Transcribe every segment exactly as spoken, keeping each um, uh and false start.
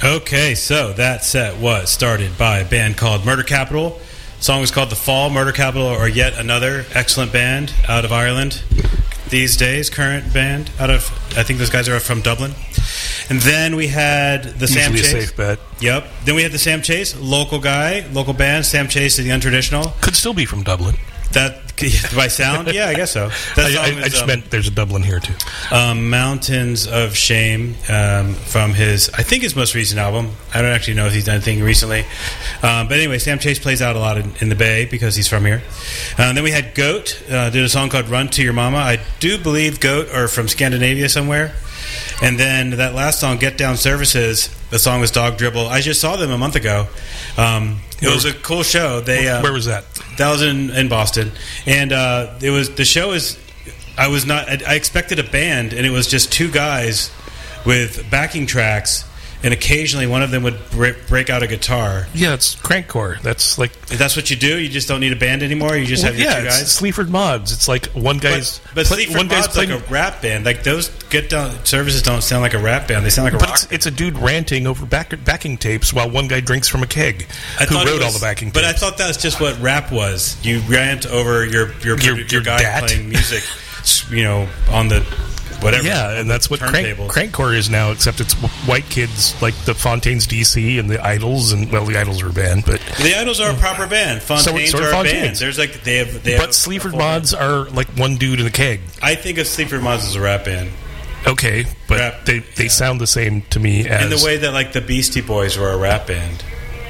Okay, so that set was started by a band called Murder Capital. The song was called The Fall. Murder Capital are yet another excellent band out of Ireland these days, current band out of, I think those guys are from Dublin. And then we had the Sam Chase. Usually a safe bet. Yep. Then we had the Sam Chase, local guy, local band. Sam Chase is the Untraditional. Could still be from Dublin. That by sound, yeah, I guess so. That I, song I, is, I just um, meant there's a Dublin here too. Um, Mountains of Shame um, from his, I think his most recent album. I don't actually know if he's done anything recently. Um, but anyway, Sam Chase plays out a lot in, in the Bay because he's from here. Uh, then we had Goat, uh, did a song called Run to Your Mama. I do believe Goat are from Scandinavia somewhere. And then that last song, Get Down Services, the song was Dog Dribble. I just saw them a month ago. Um, it where, was a cool show. They uh, Where was that? That was in, in Boston. And uh, it was the show is, I was not, I, I expected a band, and it was just two guys with backing tracks, and occasionally one of them would break, break out a guitar. Yeah, it's crankcore. That's like That's what you do? You just don't need a band anymore? You just well, have your yeah, two it's guys? Sleaford Mods. It's like one guy's But, but play, Sleaford one guy's Mod's like playing, a rap band. Like those Get Down Services don't sound like a rap band. They sound like a but rock it's, it's a dude ranting over back, backing tapes while one guy drinks from a keg. I who thought wrote it was, all the backing but tapes. I thought that was just what rap was. You rant over your your Your- your, your guy dat. playing music, you know, on the whatever. Yeah, and that's what crank, turntables. crankcore is now, except it's white kids like the Fontaines D C and the Idols, and well, the Idols are a band, but The Idols are a proper band. Fontaines So- so are are a band. Fontaines. There's like they have they have but a- Sleaford a full Mods band. are like one dude in a keg. I think of Sleaford Mods as a rap band. Okay, but Rap, they they yeah. sound the same to me as In the way that like the Beastie Boys were a rap band.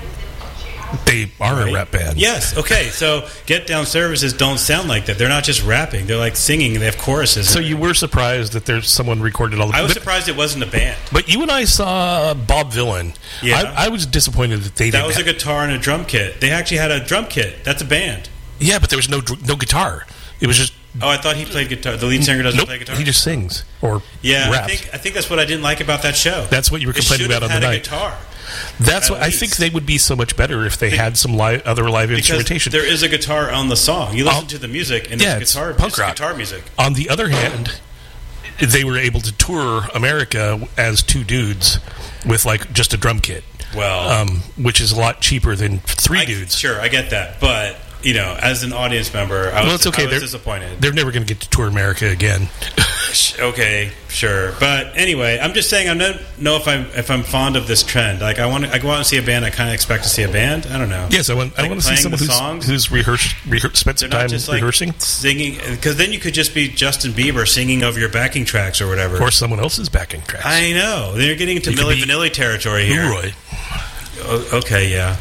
they are Right? a rap band. Yes. Okay. So Get Down Services don't sound like that. They're not just rapping. They're like singing. They have choruses. So in you it. were surprised that there's someone recorded all the. I was but, surprised it wasn't a band. but you and I saw Bob Villain. Yeah. I, I was disappointed that they That didn't. was a ha- guitar and a drum kit. They actually had a drum kit. That's a band. yeah, but there was no dr- no guitar. It was just Oh, I thought he played guitar. The lead singer doesn't nope. play guitar. He just sings or yeah, raps. I think I think that's what I didn't like about that show. That's what you were It complaining should have about on the had a night. guitar. That's at what I least. think they would be so much better if they had some live, other live Because instrumentation. there is a guitar on the song. You listen Oh. to the music, and Yeah, there's it's guitar, punk just rock. guitar music. On the other hand, they were able to tour America as two dudes with like just a drum kit. Well, um, which is a lot cheaper than three I, dudes. Sure, I get that, but you know, as an audience member, I was, Well, it's okay. I was They're- disappointed. They're never going to get to tour America again. Okay, sure, but anyway, I'm just saying I don't know if I'm if I'm fond of this trend. Like, I want to, I go out and see a band. I kind of expect to see a band. I don't know. Yes, I want. I Like want to see playing someone the who's, songs? who's rehearsed, rehear, spent They're some not time just like rehearsing, singing, because then you could just be Justin Bieber singing over your backing tracks or whatever. or someone else's backing tracks. I know they're getting into You could Milli be Vanilli territory here. Leroy. O- okay, yeah.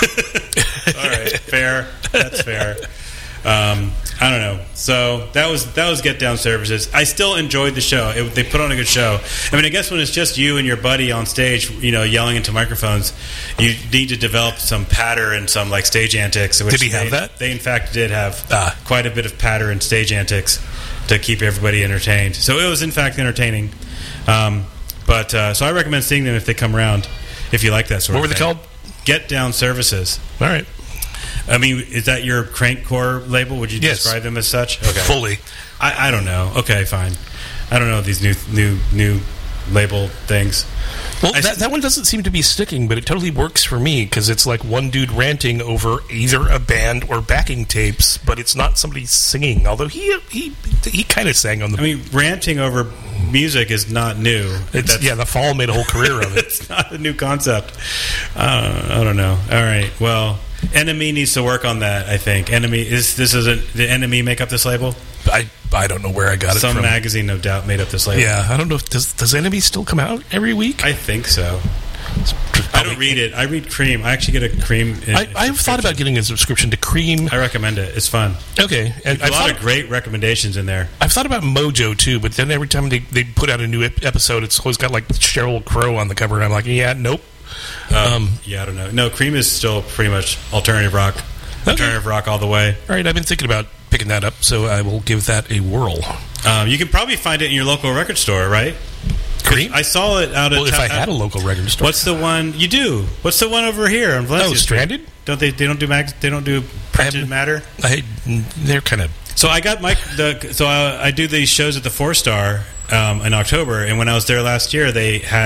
All right, fair. That's fair. Um, I don't know. So that was that was Get Down Services. I still enjoyed the show. It, they put on a good show. I mean, I guess when it's just you and your buddy on stage, you know, yelling into microphones, you need to develop some patter and some like stage antics. Which Did he have they, that? They in fact did have Ah. quite a bit of patter and stage antics to keep everybody entertained. So it was in fact entertaining. Um, but uh, so I recommend seeing them if they come around. If you like that sort What of were they thing. called? Get Down Services. All right, I mean, is that your crankcore label? Would you Yes. describe them as such? Okay. fully. I, I don't know. Okay, fine. I don't know these new new new label things. Well, I that, s- that one doesn't seem to be sticking, but it totally works for me because it's like one dude ranting over either a band or backing tapes, but it's not somebody singing. Although he he he kind of sang on the. I mean, ranting over music is not new. it's, That's- yeah, the Fall made a whole career of it. It's not a new concept. Uh, I don't know. All right. Well, Enemy needs to work on that. I think Enemy is this is a did Enemy make up this label? I I don't know where I got it Some from. magazine, no doubt, made up this label. Yeah, I don't know. If, does does Enemy still come out every week? I think so. I don't read it. I read Cream. I actually get a Cream. in- I, I've thought about getting a subscription to Cream. I recommend it. It's fun. Okay, and A I've lot thought, of great recommendations in there. I've thought about Mojo too, but then every time they, they put out a new ep- episode, it's always got like Sheryl Crow on the cover, and I'm like, yeah, nope. Um, yeah, I don't know. No, Cream is still pretty much alternative rock. Alternative rock all the way. All right, I've been thinking about picking that up, so I will give that a whirl. Um, you can probably find it in your local record store, right? Cream? I saw it out at. Well, if ta- I had a local record store. What's the one you do? What's the one over here on Valencia Oh, Street? Stranded? Don't they? They don't do mag. They don't do printed haven't- matter. I, they're kind of... So I got my the so I, I do these shows at the Four Star um, in October, and when I was there last year, they had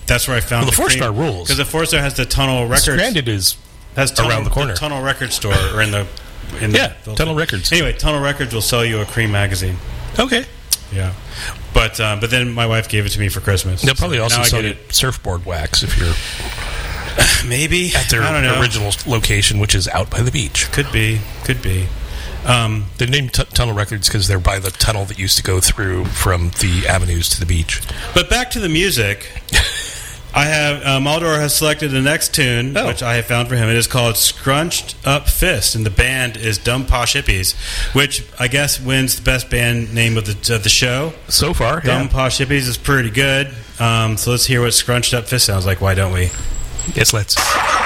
that's where I found well, the, the Four Star rules because the Four Star has the Tunnel Records. Stranded is has tunnel, around the corner. The Tunnel Records store or in the in yeah the, Tunnel Records. Anyway, Tunnel Records will sell you a Cream magazine. Okay. Yeah, but uh, but then my wife gave it to me for Christmas. They'll probably so also now sell I you get surfboard wax if you're maybe at their I don't know. original location, which is out by the beach. Could be, could be. Um, they named t- Tunnel Records because they're by the tunnel that used to go through from the avenues to the beach. But back to the music. I have uh, Maldor has selected the next tune, oh. which I have found for him. It is called "Scrunched Up Fist," and the band is Dumb Posh Hippies, which I guess wins the best band name of the of the show so far. Dumb yeah. Posh Hippies is pretty good. Um, so let's hear what "Scrunched Up Fist" sounds like. Why don't we? Yes, let's.